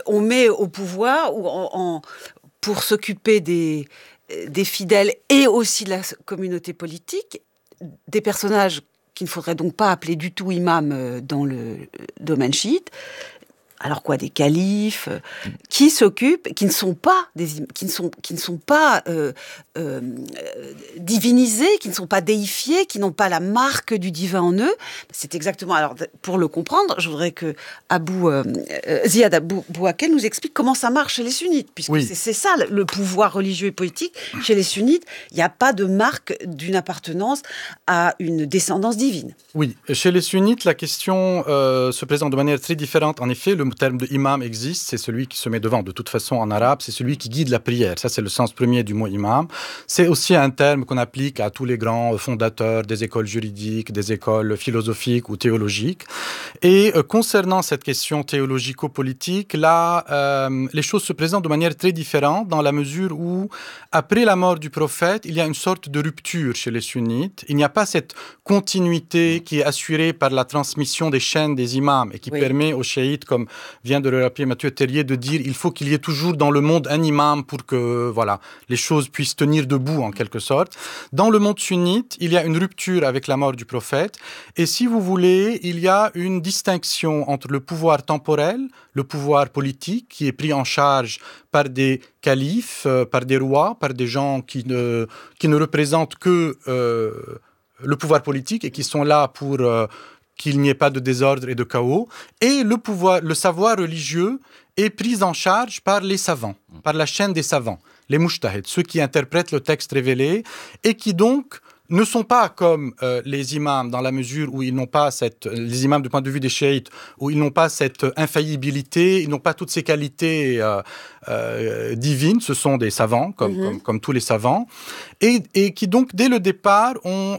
on met au pouvoir pour s'occuper des fidèles et aussi de la communauté politique, des personnages qu'il ne faudrait donc pas appeler du tout imams dans le domaine chiite. Alors quoi, des califes qui s'occupent, qui ne sont pas divinisés, qui ne sont pas déifiés, qui n'ont pas la marque du divin en eux. C'est exactement. Alors pour le comprendre, je voudrais que Ziad Abou Bouakel nous explique comment ça marche chez les sunnites, puisque c'est ça le pouvoir religieux et politique chez les sunnites. Il n'y a pas de marque d'une appartenance à une descendance divine. Oui, chez les sunnites, la question se présente de manière très différente. En effet, le terme de imam existe, c'est celui qui se met devant. De toute façon, en arabe, c'est celui qui guide la prière. Ça, c'est le sens premier du mot imam. C'est aussi un terme qu'on applique à tous les grands fondateurs des écoles juridiques, des écoles philosophiques ou théologiques. Et concernant cette question théologico-politique, là, les choses se présentent de manière très différente dans la mesure où, après la mort du prophète, il y a une sorte de rupture chez les sunnites. Il n'y a pas cette continuité qui est assurée par la transmission des chaînes des imams et qui permet aux chiites, comme vient de le rappeler Mathieu Terrier, de dire il faut qu'il y ait toujours dans le monde un imam pour que les choses puissent tenir debout en quelque sorte. Dans le monde sunnite, il y a une rupture avec la mort du prophète et si vous voulez, il y a une distinction entre le pouvoir temporel, le pouvoir politique qui est pris en charge par des califes, par des rois, par des gens qui ne représentent que le pouvoir politique et qui sont là pour qu'il n'y ait pas de désordre et de chaos. Et le savoir religieux est pris en charge par les savants, par la chaîne des savants, les mujtahid, ceux qui interprètent le texte révélé et qui donc ne sont pas comme les imams dans la mesure où ils n'ont pas les imams du point de vue des chiites, où ils n'ont pas cette infaillibilité, ils n'ont pas toutes ces qualités divines, ce sont des savants, comme tous les savants, et qui donc, dès le départ, ont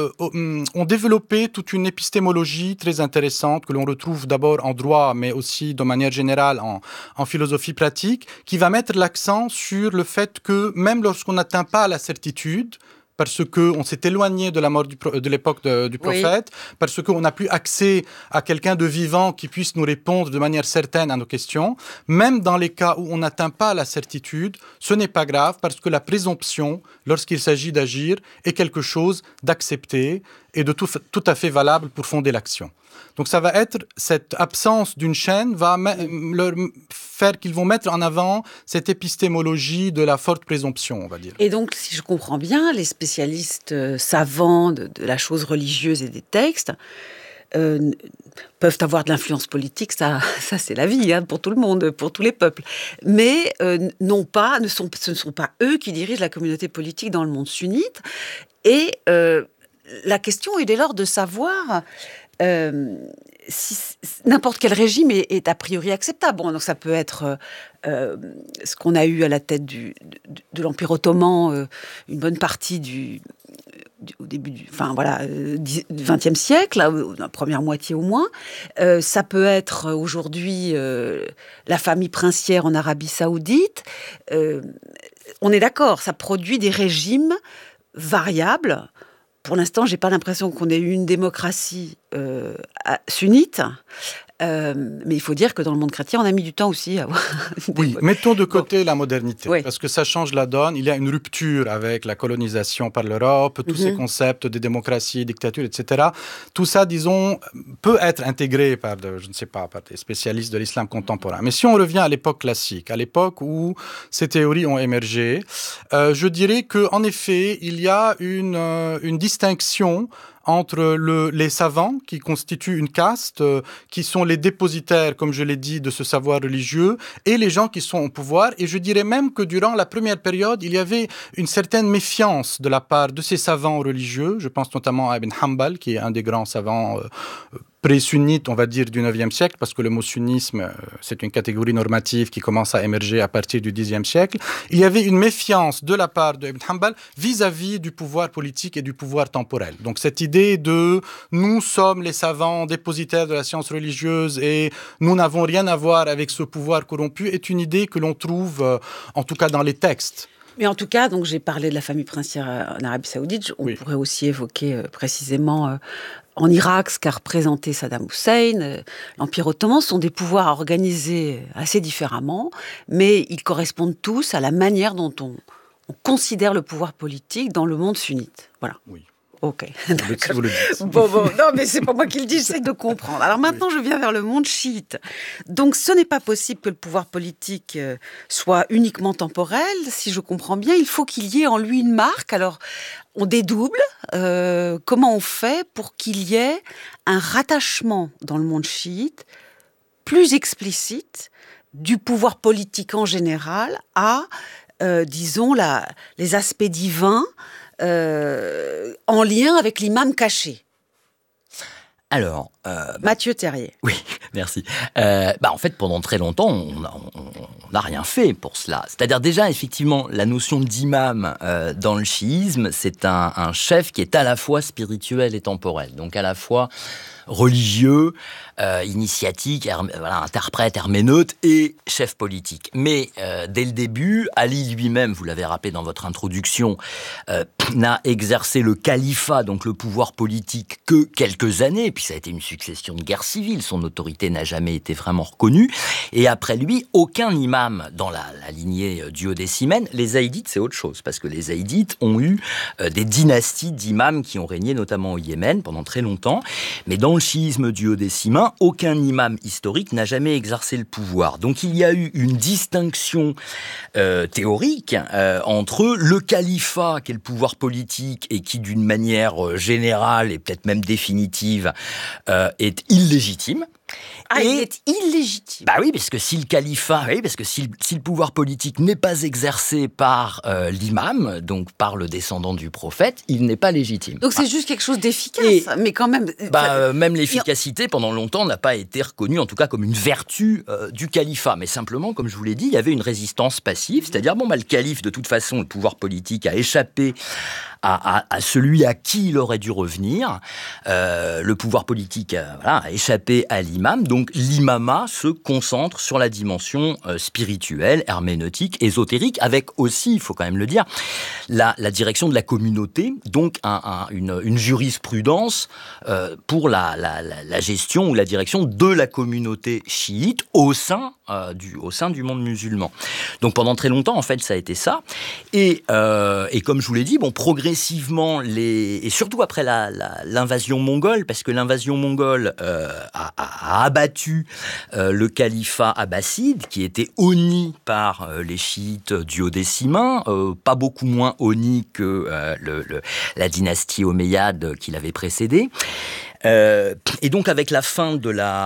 développé toute une épistémologie très intéressante que l'on retrouve d'abord en droit, mais aussi de manière générale en philosophie pratique, qui va mettre l'accent sur le fait que même lorsqu'on n'atteint pas la certitude, parce qu'on s'est éloigné de la mort de l'époque du prophète, parce qu'on n'a plus accès à quelqu'un de vivant qui puisse nous répondre de manière certaine à nos questions. Même dans les cas où on n'atteint pas la certitude, ce n'est pas grave parce que la présomption, lorsqu'il s'agit d'agir, est quelque chose d'accepté et de tout à fait valable pour fonder l'action. Donc ça va être cette absence d'une chaîne va leur faire qu'ils vont mettre en avant cette épistémologie de la forte présomption, on va dire. Et donc, si je comprends bien, les spécialistes savants de la chose religieuse et des textes peuvent avoir de l'influence politique, ça c'est la vie pour tout le monde, pour tous les peuples. Mais ce ne sont pas eux qui dirigent la communauté politique dans le monde sunnite. Et la question est dès lors de savoir si n'importe quel régime est a priori acceptable. Bon, donc ça peut être ce qu'on a eu à la tête de l'Empire ottoman, une bonne partie au début du XXe siècle, la première moitié au moins. Ça peut être aujourd'hui la famille princière en Arabie Saoudite. On est d'accord, ça produit des régimes variables. Pour l'instant, j'ai pas l'impression qu'on ait eu une démocratie sunnite. Mais il faut dire que dans le monde chrétien, on a mis du temps aussi à avoir... Oui, mettons de côté la modernité, parce que ça change la donne. Il y a une rupture avec la colonisation par l'Europe, tous ces concepts de démocratie, dictature, etc. Tout ça, disons, peut être intégré par des spécialistes de l'islam contemporain. Mais si on revient à l'époque classique, à l'époque où ces théories ont émergé, je dirais qu'en effet, il y a une distinction entre les savants, qui constituent une caste, qui sont les dépositaires, comme je l'ai dit, de ce savoir religieux, et les gens qui sont au pouvoir. Et je dirais même que durant la première période, il y avait une certaine méfiance de la part de ces savants religieux. Je pense notamment à Ibn Hanbal, qui est un des grands savants pré-sunnite, on va dire, du 9e siècle, parce que le mot sunnisme, c'est une catégorie normative qui commence à émerger à partir du 10e siècle. Il y avait une méfiance de la part de Ibn Hanbal vis-à-vis du pouvoir politique et du pouvoir temporel. Donc cette idée de « nous sommes les savants dépositaires de la science religieuse et nous n'avons rien à voir avec ce pouvoir corrompu » est une idée que l'on trouve, en tout cas dans les textes. Mais en tout cas, donc j'ai parlé de la famille princière en Arabie Saoudite. On pourrait aussi évoquer précisément en Irak, ce qu'a représenté Saddam Hussein, l'Empire ottoman, sont des pouvoirs organisés assez différemment, mais ils correspondent tous à la manière dont on considère le pouvoir politique dans le monde sunnite. Voilà. Oui. Ok. Vous le dites. Bon, non, mais c'est pas moi qui le dis, j'essaie de comprendre. Alors maintenant, je viens vers le monde chiite. Donc, ce n'est pas possible que le pouvoir politique soit uniquement temporel. Si je comprends bien, il faut qu'il y ait en lui une marque. Alors, on dédouble. Comment on fait pour qu'il y ait un rattachement dans le monde chiite plus explicite du pouvoir politique en général à, disons, les aspects divins en lien avec l'imam caché. Alors, Mathieu Terrier. Oui, merci. En fait, pendant très longtemps, on n'a rien fait pour cela. C'est-à-dire déjà, effectivement, la notion d'imam dans le chiisme, c'est un chef qui est à la fois spirituel et temporel. Donc à la fois religieux, initiatique, interprète, herméneute et chef politique. Mais dès le début, Ali lui-même, vous l'avez rappelé dans votre introduction, n'a exercé le califat, donc le pouvoir politique, que quelques années, puis ça a été une succession de guerres civiles, son autorité n'a jamais été vraiment reconnue, et après lui, aucun imam dans la lignée duodécimaine. Les Zaïdites, c'est autre chose, parce que les Zaïdites ont eu des dynasties d'imams qui ont régné notamment au Yémen pendant très longtemps, mais dans le chiisme duodécimain, aucun imam historique n'a jamais exercé le pouvoir. Donc il y a eu une distinction théorique entre le califat, qui est le pouvoir politique, et qui d'une manière générale et peut-être même définitive est illégitime. Il est illégitime. Bah oui, parce que si le pouvoir politique n'est pas exercé par l'imam, donc par le descendant du prophète, il n'est pas légitime. Donc c'est juste quelque chose d'efficace, mais quand même... Même l'efficacité, pendant longtemps, n'a pas été reconnue, en tout cas comme une vertu du califat. Mais simplement, comme je vous l'ai dit, il y avait une résistance passive, c'est-à-dire, le calife, de toute façon, le pouvoir politique a échappé à celui à qui il aurait dû revenir. Le pouvoir politique a échappé à l'imam. Donc l'imama se concentre sur la dimension spirituelle, herméneutique, ésotérique, avec aussi, il faut quand même le dire, la direction de la communauté, donc une jurisprudence pour la gestion ou la direction de la communauté chiite au sein du monde musulman. Donc pendant très longtemps, en fait, ça a été ça. Et comme je vous l'ai dit, progressivement, et surtout après l'invasion mongole, parce que l'invasion mongole a abattu le califat abbasside, qui était honni par les chiites duodécimains, pas beaucoup moins honni que la dynastie omeyyade qui l'avait précédé. Et donc avec la fin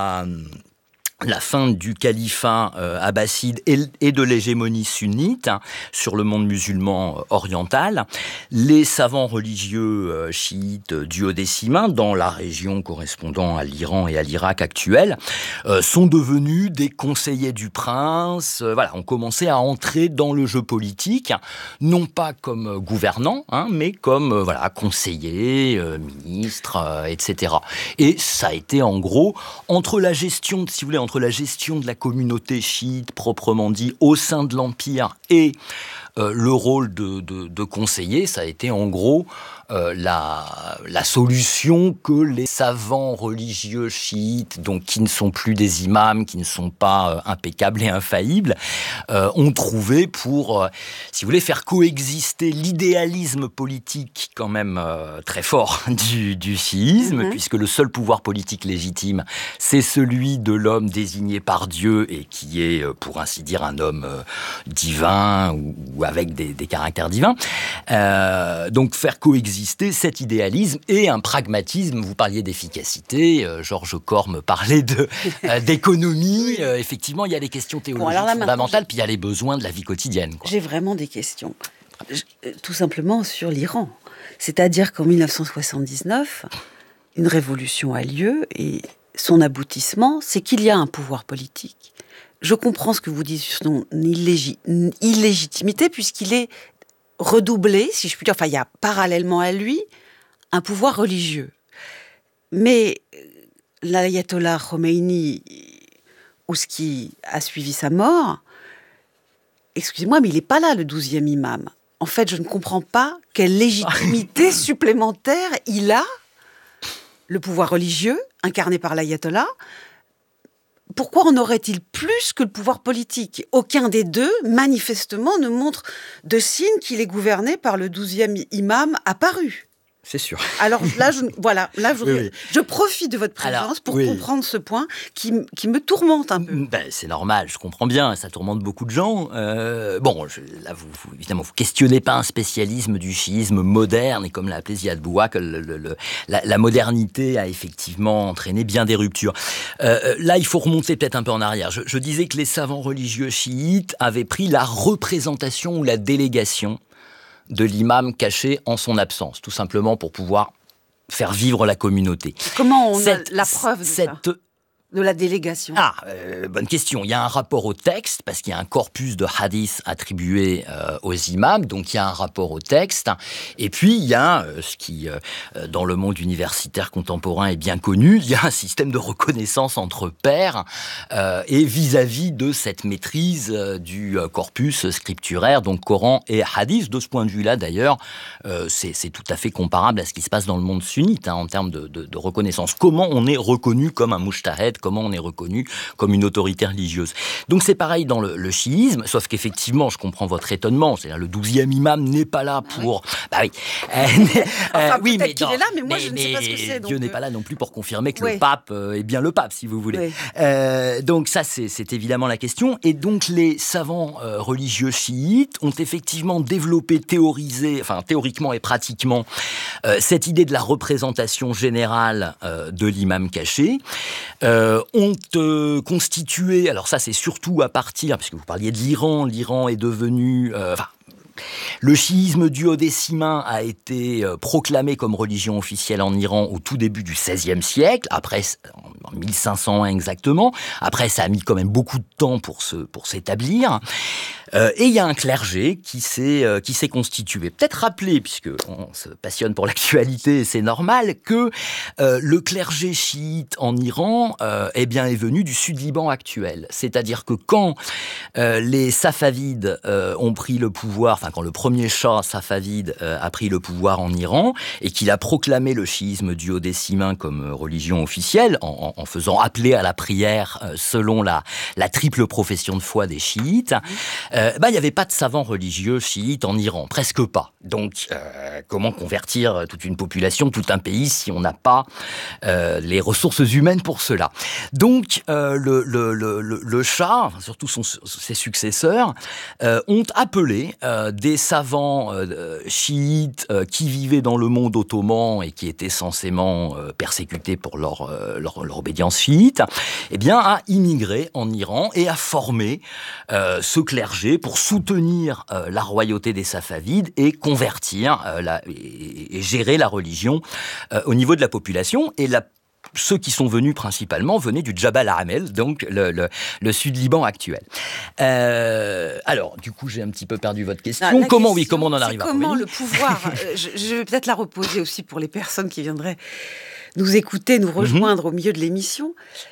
du califat abbasside et de l'hégémonie sunnite sur le monde musulman oriental, les savants religieux chiites duodécimains dans la région correspondant à l'Iran et à l'Irak actuel sont devenus des conseillers du prince, ont commencé à entrer dans le jeu politique, non pas comme gouvernants, mais comme conseillers, ministres, etc. Et ça a été en gros, entre la gestion de la communauté chiite proprement dit au sein de l'Empire et le rôle de conseiller, ça a été en gros la solution que les savants religieux chiites, donc qui ne sont plus des imams, qui ne sont pas impeccables et infaillibles, ont trouvé pour, si vous voulez, faire coexister l'idéalisme politique quand même très fort du chiisme, puisque le seul pouvoir politique légitime, c'est celui de l'homme désigné par Dieu et qui est, pour ainsi dire, un homme divin ou avec des caractères divins. Donc faire coexister cet idéalisme et un pragmatisme. Vous parliez d'efficacité, Georges Corr me parlait d'économie. Effectivement, il y a les questions théologiques fondamentales, puis il y a les besoins de la vie quotidienne. J'ai vraiment des questions. Tout simplement sur l'Iran. C'est-à-dire qu'en 1979, une révolution a lieu et son aboutissement, c'est qu'il y a un pouvoir politique. Je comprends ce que vous dites sur son illégitimité, puisqu'il est redoublé, si je puis dire, il y a parallèlement à lui un pouvoir religieux. Mais l'ayatollah Khomeini, ou ce qui a suivi sa mort, excusez-moi, mais il n'est pas là, le 12e imam. En fait, je ne comprends pas quelle légitimité supplémentaire il a le pouvoir religieux, incarné par l'ayatollah. Pourquoi en aurait-il plus que le pouvoir politique ? Aucun des deux, manifestement, ne montre de signe qu'il est gouverné par le 12e imam apparu. C'est sûr. Alors là, je profite de votre présence pour comprendre ce point qui me tourmente un peu. C'est normal, je comprends bien, ça tourmente beaucoup de gens. Évidemment, vous questionnez pas un spécialisme du chiisme moderne, et comme l'a appelé Ziad Bouak, la modernité a effectivement entraîné bien des ruptures. Là, il faut remonter peut-être un peu en arrière. Je disais que les savants religieux chiites avaient pris la représentation ou la délégation de l'imam caché en son absence, tout simplement pour pouvoir faire vivre la communauté. Comment on a la preuve de la délégation ? Bonne question. Il y a un rapport au texte, parce qu'il y a un corpus de hadiths attribué aux imams, donc il y a un rapport au texte. Et puis, il y a ce qui, dans le monde universitaire contemporain, est bien connu, il y a un système de reconnaissance entre pairs et vis-à-vis de cette maîtrise du corpus scripturaire, donc Coran et hadith. De ce point de vue-là, d'ailleurs, c'est tout à fait comparable à ce qui se passe dans le monde sunnite, en termes de reconnaissance. Comment on est reconnu comme un mujtahid, comment on est reconnu comme une autorité religieuse. Donc c'est pareil dans le chiisme, sauf qu'effectivement, je comprends votre étonnement, c'est-à-dire le 12e imam n'est pas là pour... Oui, peut-être qu'il est là, mais moi je ne sais pas ce que c'est. Dieu n'est pas là non plus pour confirmer que le pape est bien le pape, si vous voulez. Donc ça, c'est évidemment la question. Et donc les savants religieux chiites ont effectivement développé, théoriquement et pratiquement, cette idée de la représentation générale de l'imam caché. Ont constitué, alors ça c'est surtout à partir, puisque vous parliez de l'Iran est devenu... Le chiisme duodécimain a été proclamé comme religion officielle en Iran au tout début du XVIe siècle, après, en 1501 exactement. Après, ça a mis quand même beaucoup de temps pour s'établir. Et il y a un clergé qui s'est constitué. Peut-être rappeler, puisqu'on se passionne pour l'actualité, c'est normal, que le clergé chiite en Iran est venu du Sud-Liban actuel. C'est-à-dire que quand les Safavides ont pris le pouvoir, quand le premier Shah safavide a pris le pouvoir en Iran, et qu'il a proclamé le chiisme duodécimain comme religion officielle, en faisant appeler à la prière selon la triple profession de foi des chiites, il n'y avait pas de savants religieux chiites en Iran, presque pas. Donc, comment convertir toute une population, tout un pays, si on n'a pas les ressources humaines pour cela ? Donc, le Shah, surtout ses successeurs, ont appelé des savants chiites qui vivaient dans le monde ottoman et qui étaient censément persécutés pour leur obédience chiite, à immigrer en Iran et à former ce clergé pour soutenir la royauté des Safavides et convertir et gérer la religion au niveau de la population. Et ceux qui sont venus principalement venaient du Jabal Amel, donc le Sud-Liban actuel. Alors, du coup, j'ai un petit peu perdu votre question. Comment on en arrive à comment le pouvoir... je vais peut-être la reposer aussi pour les personnes qui viendraient nous écouter, nous rejoindre au milieu de l'émission.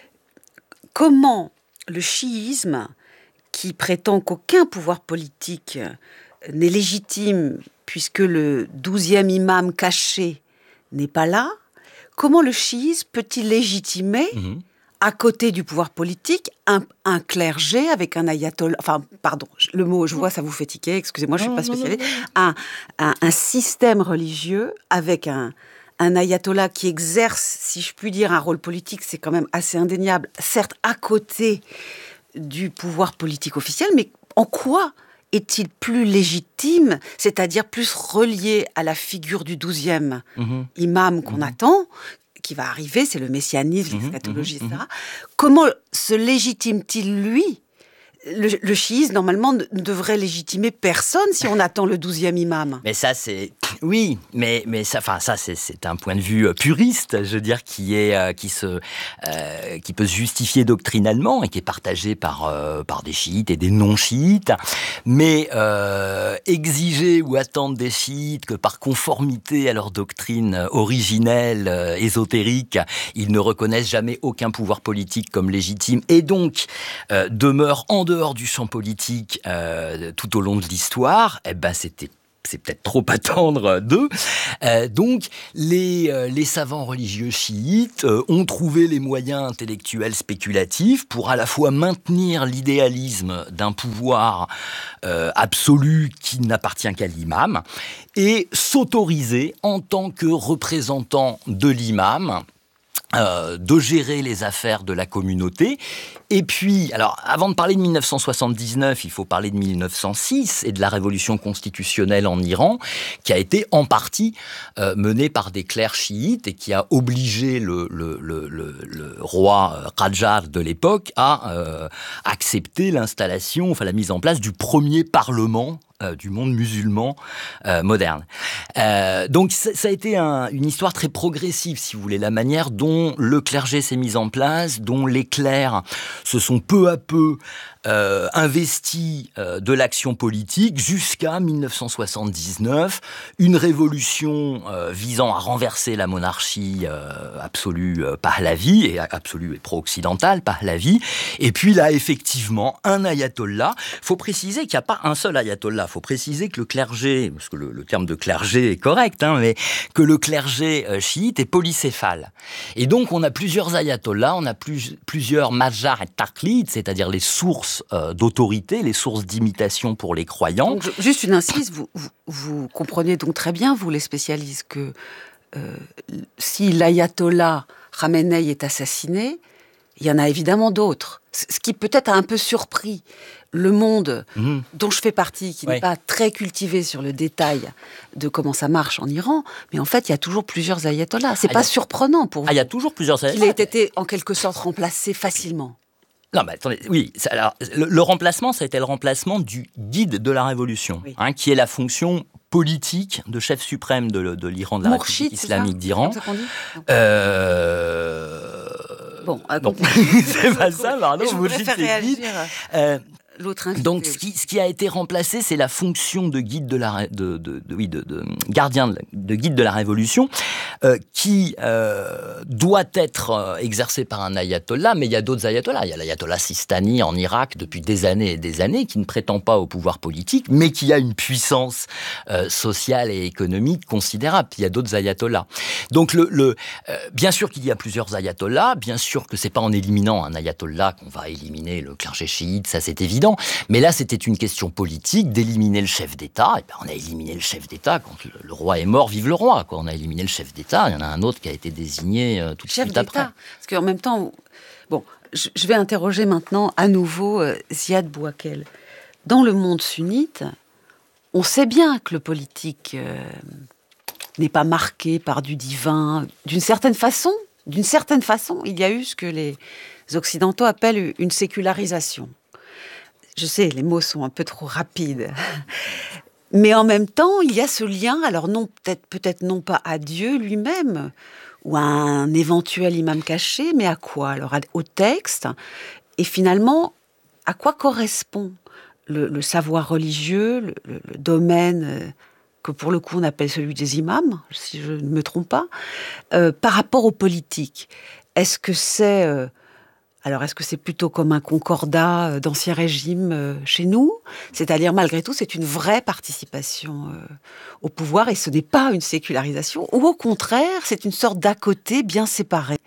Comment le chiisme, qui prétend qu'aucun pouvoir politique n'est légitime puisque le 12e imam caché n'est pas là, comment le chiisme peut-il légitimer, à côté du pouvoir politique, un clergé avec un ayatollah... le mot, je vois, ça vous fait tiquer, excusez-moi, je ne suis pas spécialisée. Un système religieux avec un ayatollah qui exerce, si je puis dire, un rôle politique, c'est quand même assez indéniable, certes à côté du pouvoir politique officiel, mais en quoi est-il plus légitime, c'est-à-dire plus relié à la figure du 12e imam qu'on attend, qui va arriver, c'est le messianisme, l'eschatologie, etc. Comment se légitime-t-il, lui ? Le chiisme, normalement, ne devrait légitimer personne si on attend le 12e imam. Mais ça, c'est... Oui, mais ça, c'est un point de vue puriste, je veux dire, qui peut se justifier doctrinalement et qui est partagé par des chiites et des non-chiites. Mais exiger ou attendre des chiites que par conformité à leur doctrine originelle, ésotérique, ils ne reconnaissent jamais aucun pouvoir politique comme légitime et donc demeurent en dehors du champ politique tout au long de l'histoire, c'était c'est peut-être trop attendre d'eux. Donc, les savants religieux chiites ont trouvé les moyens intellectuels spéculatifs pour à la fois maintenir l'idéalisme d'un pouvoir absolu qui n'appartient qu'à l'imam et s'autoriser en tant que représentant de l'imam de gérer les affaires de la communauté. Et puis, alors, avant de parler de 1979, il faut parler de 1906 et de la révolution constitutionnelle en Iran, qui a été en partie menée par des clercs chiites et qui a obligé le roi Qajar de l'époque à accepter l'installation, enfin la mise en place du premier parlement du monde musulman moderne. Donc ça a été une histoire très progressive, si vous voulez, la manière dont le clergé s'est mis en place, dont les clercs se sont peu à peu investis de l'action politique jusqu'à 1979, une révolution visant à renverser la monarchie absolue Pahlavi, et absolue et pro-occidentale Pahlavi, et puis là effectivement un ayatollah. Faut préciser qu'il n'y a pas un seul ayatollah, faut préciser que le clergé, parce que le terme de clergé est correct, mais que le clergé chiite est polycéphale. Et donc on a plusieurs ayatollahs, on a plusieurs majar et taqlid, c'est-à-dire les sources d'autorité, les sources d'imitation pour les croyants. Donc, juste une incise, vous comprenez donc très bien, vous les spécialistes, que si l'ayatollah Khamenei est assassiné, il y en a évidemment d'autres. Ce qui peut-être a un peu surpris le monde dont je fais partie, qui n'est pas très cultivé sur le détail de comment ça marche en Iran, mais en fait, il y a toujours plusieurs ayatollahs. C'est pas surprenant pour vous. Il y a toujours plusieurs ayatollahs. Qu'il ait été en quelque sorte remplacé facilement. Non, mais attendez, oui. Alors, le remplacement, ça a été le remplacement du guide de la Révolution, qui est la fonction politique de chef suprême de l'Iran, de la République islamique d'Iran. Bon, c'est pas ça, pardon. Je voudrais faire réagir l'autre invité. Donc, ce qui a été remplacé, c'est la fonction de guide de gardien de guide de la Révolution, qui doit être exercée par un ayatollah, mais il y a d'autres ayatollahs. Il y a l'ayatollah Sistani en Irak depuis des années et des années, qui ne prétend pas au pouvoir politique, mais qui a une puissance sociale et économique considérable. Il y a d'autres ayatollahs. Donc, bien sûr qu'il y a plusieurs ayatollahs, bien sûr que c'est pas en éliminant un ayatollah qu'on va éliminer le clergé chiite, ça c'est évident. Mais là, c'était une question politique d'éliminer le chef d'État. Et ben, on a éliminé le chef d'État quand le roi est mort. Vive le roi, quoi. On a éliminé le chef d'État. Il y en a un autre qui a été désigné tout de suite après. Parce qu'en même temps, bon, je vais interroger maintenant à nouveau Ziad Bouakel. Dans le monde sunnite, on sait bien que le politique n'est pas marqué par du divin. D'une certaine façon, il y a eu ce que les Occidentaux appellent une sécularisation. Je sais, les mots sont un peu trop rapides. Mais en même temps, il y a ce lien, alors non, peut-être non pas à Dieu lui-même, ou à un éventuel imam caché, mais à quoi? Alors au texte, et finalement, à quoi correspond le savoir religieux, le domaine que pour le coup on appelle celui des imams, si je ne me trompe pas, par rapport aux politiques. Est-ce que c'est plutôt comme un concordat d'Ancien Régime chez nous? C'est-à-dire, malgré tout, c'est une vraie participation au pouvoir et ce n'est pas une sécularisation. Ou au contraire, c'est une sorte d'à côté bien séparé.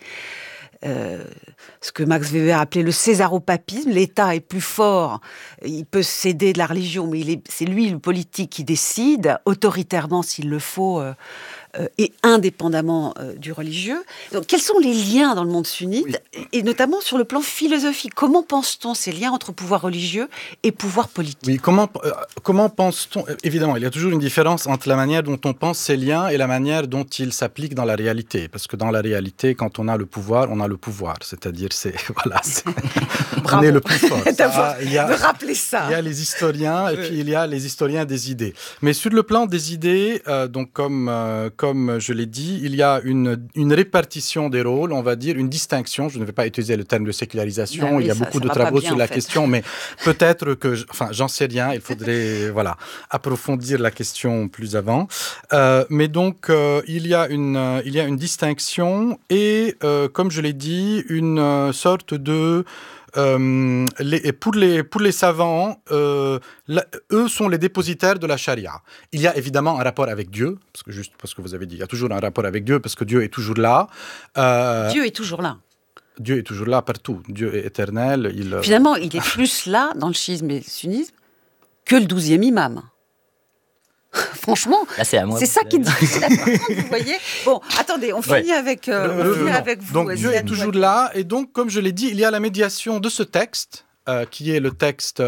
Ce que Max Weber appelait le césaropapisme, l'État est plus fort, il peut céder de la religion, mais c'est lui, le politique, qui décide, autoritairement s'il le faut, et indépendamment du religieux. Donc, quels sont les liens dans le monde sunnite, et notamment sur le plan philosophique? Comment pense-t-on ces liens entre pouvoir religieux et pouvoir politique? Oui, comment pense-t-on? Évidemment, il y a toujours une différence entre la manière dont on pense ces liens et la manière dont ils s'appliquent dans la réalité. Parce que dans la réalité, quand on a le pouvoir, on a le pouvoir. C'est-à-dire, on est le plus fort. De rappeler ça. Il y a les historiens et puis il y a les historiens des idées. Mais sur le plan des idées, donc comme je l'ai dit, il y a une répartition des rôles, on va dire, une distinction. Je ne vais pas utiliser le terme de sécularisation. Oui, il y a beaucoup de travaux sur la question, mais peut-être que, j'en sais rien. Il faudrait, approfondir la question plus avant. Mais donc, il y a une distinction et, comme je l'ai dit, une sorte de pour les savants, eux sont les dépositaires de la charia. Il y a évidemment un rapport avec Dieu, parce que vous avez dit, il y a toujours un rapport avec Dieu, parce que Dieu est toujours là. Dieu est toujours là. Dieu est toujours là partout. Dieu est éternel. Finalement, il est plus là, dans le chiisme et le sunnisme, que le 12e imam. Franchement, là, c'est ça qui est difficile à comprendre, vous voyez. Bon, attendez, on finit avec vous. Donc Dieu est toujours là, et donc, comme je l'ai dit, il y a la médiation de ce texte, qui est le texte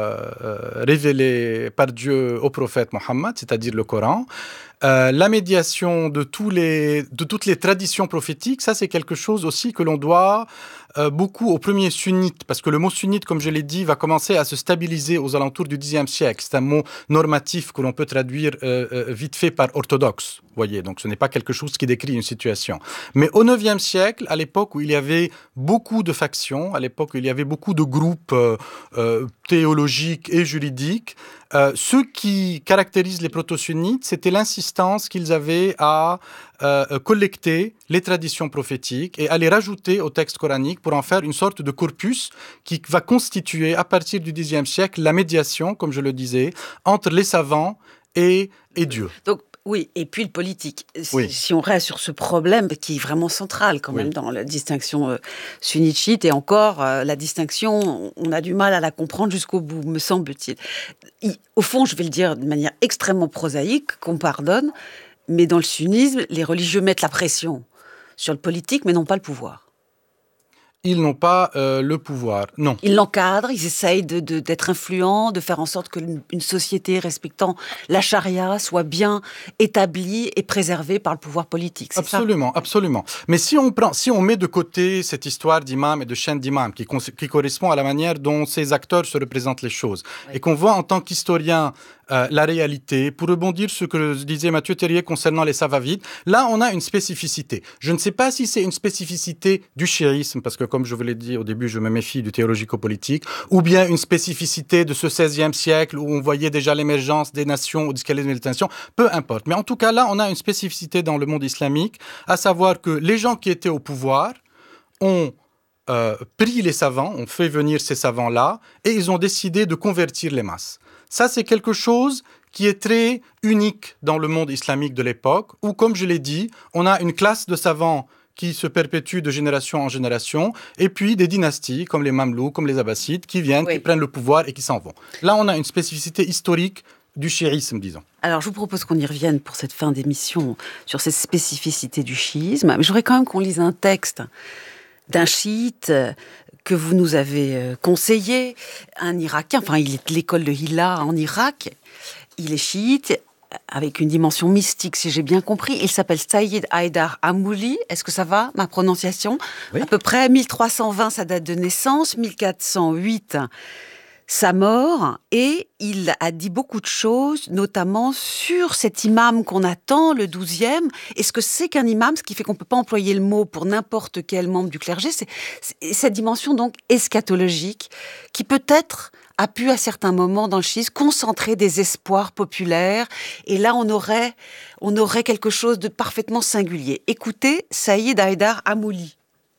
révélé par Dieu au prophète Mohammed, c'est-à-dire le Coran. La médiation de toutes les traditions prophétiques, ça c'est quelque chose aussi que l'on doit beaucoup aux premiers sunnites, parce que le mot sunnite, comme je l'ai dit, va commencer à se stabiliser aux alentours du Xe siècle. C'est un mot normatif que l'on peut traduire vite fait par orthodoxe, voyez. Donc ce n'est pas quelque chose qui décrit une situation. Mais au IXe siècle, à l'époque où il y avait beaucoup de factions, à l'époque où il y avait beaucoup de groupes théologiques et juridiques, ce qui caractérise les proto-sunnites, c'était l'insistance qu'ils avaient à collecter les traditions prophétiques et à les rajouter au texte coranique pour en faire une sorte de corpus qui va constituer, à partir du Xe siècle, la médiation, comme je le disais, entre les savants et Dieu. Donc, oui, et puis le politique. Oui. Si on reste sur ce problème qui est vraiment central quand même dans la distinction sunnite-chiite, et encore, la distinction, on a du mal à la comprendre jusqu'au bout, me semble-t-il. Au fond, je vais le dire de manière extrêmement prosaïque, qu'on pardonne, mais dans le sunnisme, les religieux mettent la pression sur le politique, mais n'ont pas le pouvoir. Ils n'ont pas le pouvoir, non. Ils l'encadrent, ils essayent d'être influents, de faire en sorte qu'une société respectant la charia soit bien établie et préservée par le pouvoir politique. Absolument, absolument. Mais si on met de côté cette histoire d'imam et de chaîne d'imam qui correspond à la manière dont ces acteurs se représentent les choses, et qu'on voit en tant qu'historien la réalité, pour rebondir sur ce que disait Mathieu Terrier concernant les Safavides, là on a une spécificité. Je ne sais pas si c'est une spécificité du chiisme, parce que comme je vous l'ai dit au début, je me méfie du théologico-politique, ou bien une spécificité de ce XVIe siècle où on voyait déjà l'émergence des nations ou des nations, peu importe. Mais en tout cas là, on a une spécificité dans le monde islamique, à savoir que les gens qui étaient au pouvoir ont pris les savants, ont fait venir ces savants-là, et ils ont décidé de convertir les masses. Ça, c'est quelque chose qui est très unique dans le monde islamique de l'époque, où, comme je l'ai dit, on a une classe de savants qui se perpétue de génération en génération, et puis des dynasties, comme les Mamelouks, comme les Abbassides, qui viennent, qui prennent le pouvoir et qui s'en vont. Là, on a une spécificité historique du chiisme, disons. Alors, je vous propose qu'on y revienne pour cette fin d'émission sur cette spécificité du chiisme, mais j'aurais quand même qu'on lise un texte d'un chiite que vous nous avez conseillé, un Irakien, enfin il est de l'école de Hilla en Irak, il est chiite, avec une dimension mystique si j'ai bien compris, il s'appelle Sayyid Haïdar Amouli, est-ce que ça va, ma prononciation ? Oui. À peu près 1320 sa date de naissance, 1408 sa mort, et il a dit beaucoup de choses, notamment sur cet imam qu'on attend, le 12e, et ce que c'est qu'un imam, ce qui fait qu'on ne peut pas employer le mot pour n'importe quel membre du clergé, c'est cette dimension donc eschatologique, qui peut-être a pu à certains moments dans le chiisme concentrer des espoirs populaires, et là on aurait quelque chose de parfaitement singulier. Écoutez Sayyid Haïdar Amouli.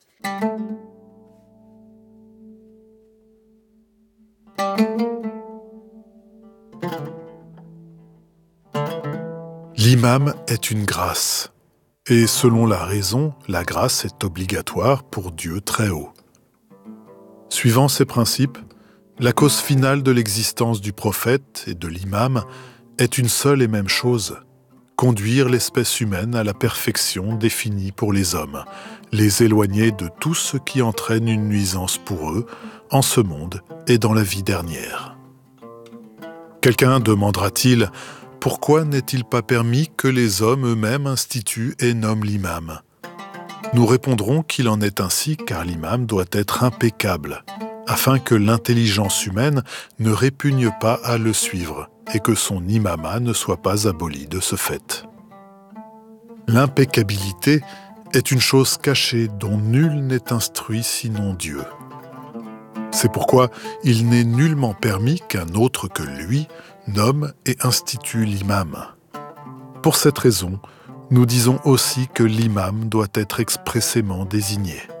L'imam est une grâce, et selon la raison, la grâce est obligatoire pour Dieu très haut. Suivant ces principes, la cause finale de l'existence du prophète et de l'imam est une seule et même chose, conduire l'espèce humaine à la perfection définie pour les hommes, les éloigner de tout ce qui entraîne une nuisance pour eux, en ce monde et dans la vie dernière. Quelqu'un demandera-t-il « Pourquoi n'est-il pas permis que les hommes eux-mêmes instituent et nomment l'imam ?» Nous répondrons qu'il en est ainsi car l'imam doit être impeccable, afin que l'intelligence humaine ne répugne pas à le suivre et que son imama ne soit pas aboli de ce fait. L'impeccabilité est une chose cachée dont nul n'est instruit sinon Dieu. C'est pourquoi il n'est nullement permis qu'un autre que lui nomme et institue l'imam. Pour cette raison, nous disons aussi que l'imam doit être expressément désigné.